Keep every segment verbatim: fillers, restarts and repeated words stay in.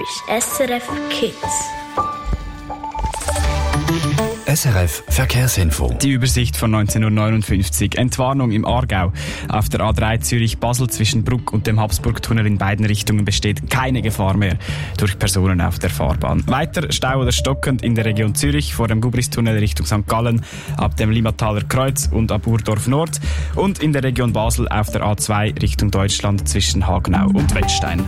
ist S R F Kids. S R F Verkehrsinfo. Die Übersicht von neunzehn Uhr neunundfünfzig. Entwarnung im Aargau. Auf der A drei Zürich-Basel zwischen Bruck und dem Habsburgtunnel in beiden Richtungen besteht keine Gefahr mehr durch Personen auf der Fahrbahn. Weiter Stau oder stockend in der Region Zürich vor dem Gubristunnel Richtung Sankt Gallen ab dem Limmataler Kreuz und ab Urdorf Nord und in der Region Basel auf der A zwei Richtung Deutschland zwischen Hagenau und Wettstein.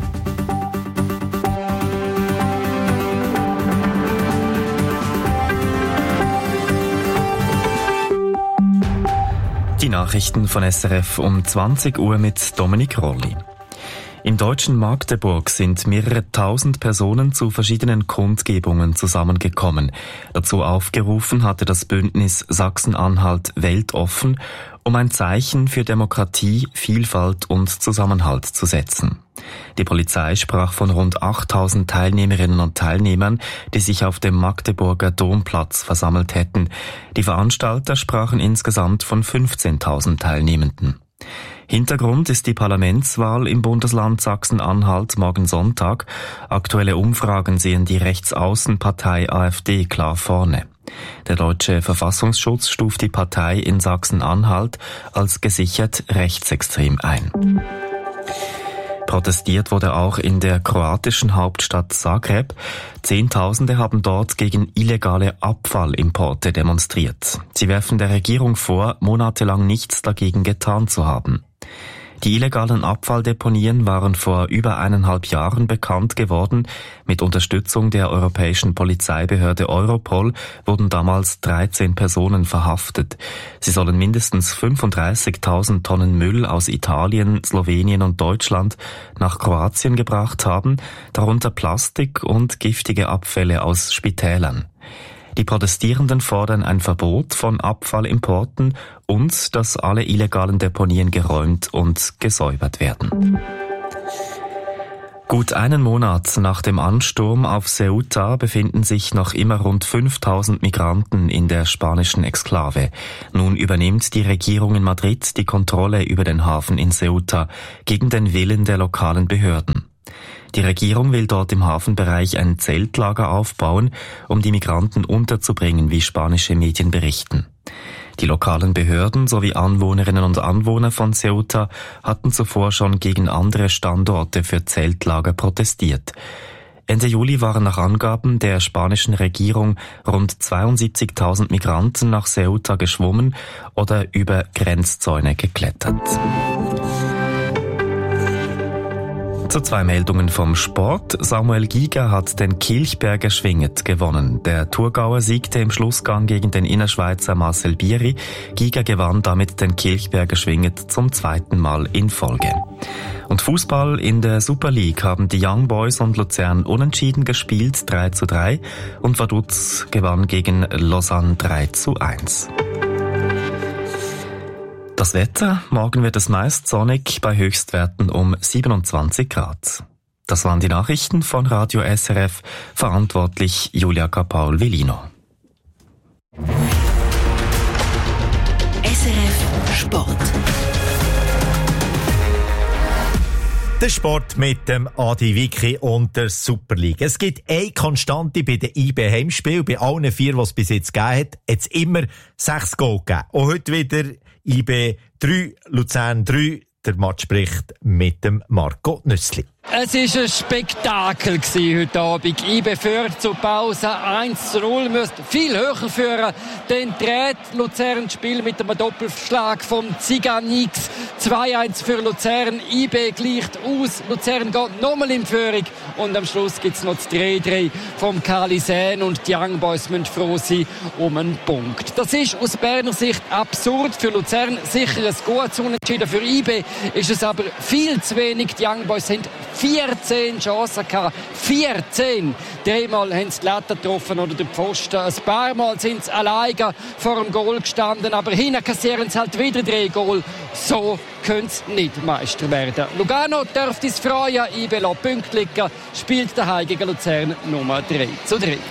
Die Nachrichten von S R F um zwanzig Uhr mit Dominik Rolli. Im deutschen Magdeburg sind mehrere tausend Personen zu verschiedenen Kundgebungen zusammengekommen. Dazu aufgerufen hatte das Bündnis Sachsen-Anhalt weltoffen, um ein Zeichen für Demokratie, Vielfalt und Zusammenhalt zu setzen. Die Polizei sprach von rund achttausend Teilnehmerinnen und Teilnehmern, die sich auf dem Magdeburger Domplatz versammelt hätten. Die Veranstalter sprachen insgesamt von fünfzehntausend Teilnehmenden. Hintergrund ist die Parlamentswahl im Bundesland Sachsen-Anhalt morgen Sonntag. Aktuelle Umfragen sehen die Rechtsaußenpartei AfD klar vorne. Der deutsche Verfassungsschutz stuft die Partei in Sachsen-Anhalt als gesichert rechtsextrem ein. Protestiert wurde auch in der kroatischen Hauptstadt Zagreb. Zehntausende haben dort gegen illegale Abfallimporte demonstriert. Sie werfen der Regierung vor, monatelang nichts dagegen getan zu haben. Die illegalen Abfalldeponien waren vor über eineinhalb Jahren bekannt geworden. Mit Unterstützung der europäischen Polizeibehörde Europol wurden damals dreizehn Personen verhaftet. Sie sollen mindestens fünfunddreißigtausend Tonnen Müll aus Italien, Slowenien und Deutschland nach Kroatien gebracht haben, darunter Plastik und giftige Abfälle aus Spitälern. Die Protestierenden fordern ein Verbot von Abfallimporten und dass alle illegalen Deponien geräumt und gesäubert werden. Gut einen Monat nach dem Ansturm auf Ceuta befinden sich noch immer rund fünftausend Migranten in der spanischen Exklave. Nun übernimmt die Regierung in Madrid die Kontrolle über den Hafen in Ceuta gegen den Willen der lokalen Behörden. Die Regierung will dort im Hafenbereich ein Zeltlager aufbauen, um die Migranten unterzubringen, wie spanische Medien berichten. Die lokalen Behörden sowie Anwohnerinnen und Anwohner von Ceuta hatten zuvor schon gegen andere Standorte für Zeltlager protestiert. Ende Juli waren nach Angaben der spanischen Regierung rund zweiundsiebzigtausend Migranten nach Ceuta geschwommen oder über Grenzzäune geklettert. Zu zwei Meldungen vom Sport. Samuel Giger hat den Kilchberger Schwinget gewonnen. Der Thurgauer siegte im Schlussgang gegen den Innerschweizer Marcel Bieri. Giger gewann damit den Kilchberger Schwinget zum zweiten Mal in Folge. Und Fußball in der Super League haben die Young Boys und Luzern unentschieden gespielt, drei zu drei, und Vaduz gewann gegen Lausanne drei zu eins. Das Wetter, morgen wird es meist sonnig bei Höchstwerten um siebenundzwanzig Grad. Das waren die Nachrichten von Radio S R F, verantwortlich Julia Kapaul-Velino. S R F Sport. Der Sport mit dem Adi Wicki und der Super League. Es gibt eine Konstante bei den I B Heimspielen, bei allen vier, die es bis jetzt gegeben hat, hat es immer sechs Goal gegeben. Und heute wieder I B drei, Luzern drei. Der Match spricht mit dem Marco Nüssli. Es war ein Spektakel heute Abend. I B führt zur Pause eins zu null, müsste viel höher führen. Dann dreht Luzern das Spiel mit einem Doppelschlag vom Ziganix. zwei eins für Luzern. I B gleicht aus. Luzern geht nochmal in Führung. Und am Schluss gibt es noch das drei drei vom Kalisen. Und die Young Boys müssen froh sein um einen Punkt. Das ist aus Berner Sicht absurd. Für Luzern sicher ein gutes Unentschieden. Für I B ist es aber viel zu wenig. Die Young Boys haben vierzehn Chancen gehabt. vierzehn! Dreimal haben sie die Latte getroffen oder den Pfosten. Ein paar Mal sind sie alleine vor dem Goal gestanden. Aber hinten kassieren sie halt wieder drei Goal. So können sie nicht Meister werden. Lugano dürfte es freuen. I B lässt Punkte liegen. Spielt daheim gegen Luzern Nummer drei zu drei.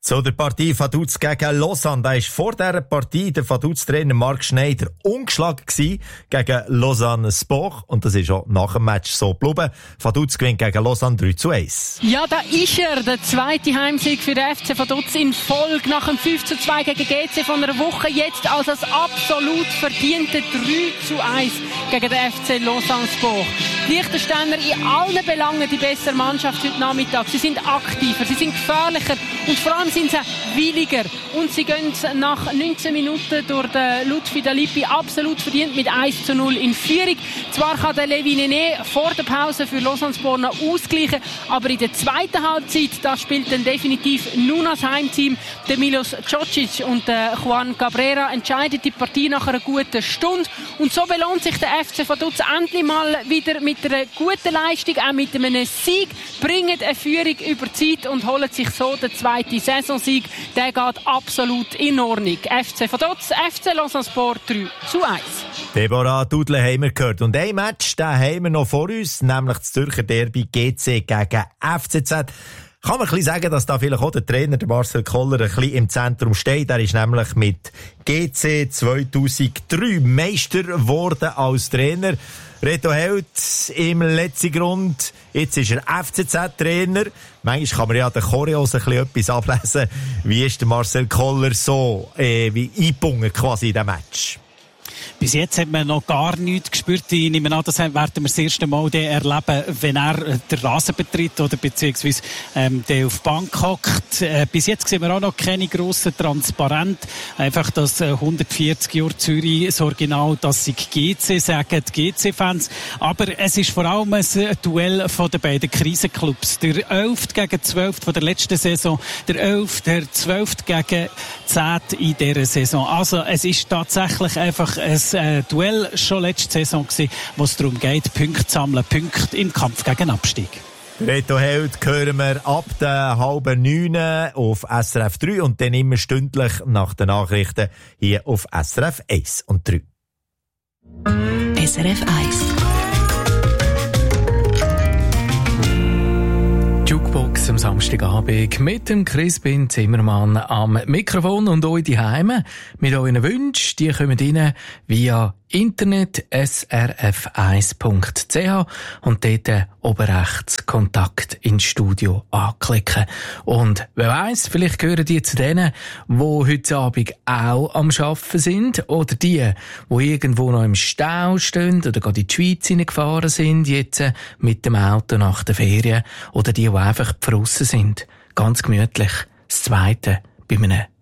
So, der Partie Vaduz gegen Lausanne. Da ist vor dieser Partie der Vaduz-Trainer Marc Schneider ungeschlagen gewesen gegen Lausanne Sport. Und das ist auch nach dem Match so geblieben. Vaduz gewinnt gegen Lausanne drei zu eins. Ja, da ist er, der zweite Heimsieg für den F C Vaduz in Folge nach dem fünf zu zwei gegen G C von einer Woche. Jetzt als das absolut verdiente drei zu eins gegen den F C Lausanne Sport. Die Liechtensteiner in allen Belangen die bessere Mannschaft heute Nachmittag. Sie sind aktiver, sie sind gefährlicher und vor allem sind sie williger. Und sie gehen nach neunzehn Minuten durch den Lutfi Dalippi absolut verdient mit eins zu null in Führung. Zwar kann der Levi Nene vor der Pause für Lausanne Sport noch ausgleichen, aber in der zweiten Halbzeit, da spielt dann definitiv nur das Heimteam. Der Milos Čočić und der Juan Cabrera entscheiden die Partie nach einer guten Stunde. Und so belohnt sich der F C Vaduz endlich mal wieder mit einer guten Leistung, auch mit einem Sieg, bringen eine Führung über die Zeit und holen sich so den zweiten Saisonsieg. Der geht absolut in Ordnung. F C Vaduz, F C Lausanne Sport drei zu eins. Deborah Dudle haben wir gehört. Und ein Match, den haben wir noch vor uns, nämlich das Zürcher Derby G C gegen F C Z. Kann man ein bisschen sagen, dass da vielleicht auch der Trainer, der Marcel Koller, ein bisschen im Zentrum steht. Er ist nämlich mit G C zweitausenddrei Meister geworden als Trainer. Reto Held im letzten Grund. Jetzt ist er F C Z-Trainer. Manchmal kann man ja den Choreos ein bisschen etwas ablesen. Wie ist der Marcel Koller so äh, wie eingebunden quasi in diesem Match? Bis jetzt hat man noch gar nichts gespürt. Ich nehme an, das werden wir das erste Mal erleben, wenn er den Rasen betritt oder beziehungsweise ähm, der auf die Bank hockt. Äh, bis jetzt sehen wir auch noch keine grossen Transparent. Einfach das äh, hundertvierzig Jahre Zürich, das Original, dass sie G C sagen, die G C-Fans. Aber es ist vor allem ein Duell von den beiden Krisenclubs. Der elfte gegen zwölfte von der letzten Saison, der elfte, der zwölfte gegen zehnte in dieser Saison. Also es ist tatsächlich einfach ein äh, Duell schon letzte Saison gewesen, wo es darum geht, Punkte zu sammeln, Punkte im Kampf gegen Abstieg. Reto Held hören wir ab der halben neun auf S R F drei und dann immer stündlich nach den Nachrichten hier auf S R F eins und drei. S R F eins. Jukebox am Samstagabend mit dem Crispin Zimmermann am Mikrofon und euch die Heime mit euren Wünschen, die kommen rein via Internet s r f eins punkt c h und dort oben rechts Kontakt ins Studio anklicken. Und wer weiss, vielleicht gehören die zu denen, die heute Abend auch am Arbeiten sind oder die, die irgendwo noch im Stau stehen oder gerade in die Schweiz hineingefahren sind, jetzt mit dem Auto nach der Ferien oder die, die einfach draussen sind. Ganz gemütlich. Das Zweite bei einem